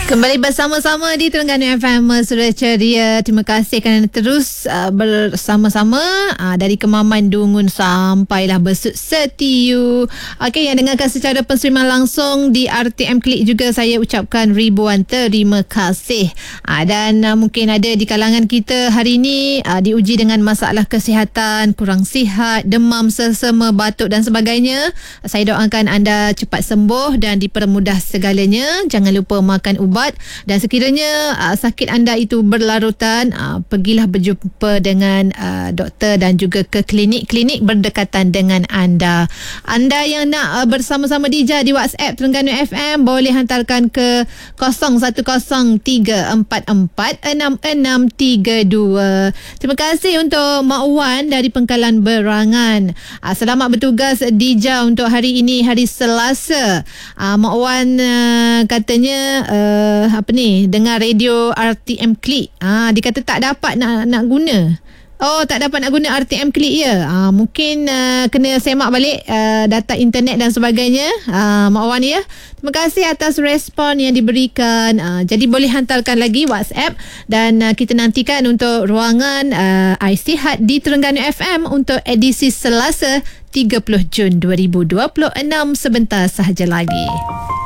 Kembali bersama-sama di Terengganu FM Sudah Ceria. Terima kasih kerana terus bersama-sama dari Kemaman Dungun sampailah Besut Setiu. Okey, yang dengarkan secara penseriman langsung di RTM Klik juga saya ucapkan ribuan terima kasih. Dan mungkin ada di kalangan kita hari ini diuji dengan masalah kesihatan, kurang sihat, demam, selsema, batuk dan sebagainya. Saya doakan anda cepat sembuh dan dipermudah segalanya. Jangan lupa makan ubat. Dan sekiranya sakit anda itu berlarutan, pergilah berjumpa dengan doktor dan juga ke klinik-klinik berdekatan dengan anda. Anda yang nak bersama-sama Dija di WhatsApp Terengganu FM boleh hantarkan ke 0113446632. Terima kasih untuk Mak Wan dari Pengkalan Berangan. Selamat bertugas Dija untuk hari ini, hari Selasa. Mak Wan katanya dengar radio RTM Klik. Dia kata tak dapat nak guna. Oh, tak dapat nak guna RTM Klik ya. Mungkin kena semak balik data internet dan sebagainya. Mak Wan ya. Terima kasih atas respon yang diberikan. Jadi boleh hantarkan lagi WhatsApp dan kita nantikan untuk ruangan iSihat di Terengganu FM untuk edisi Selasa 30 Jun 2026 sebentar sahaja lagi.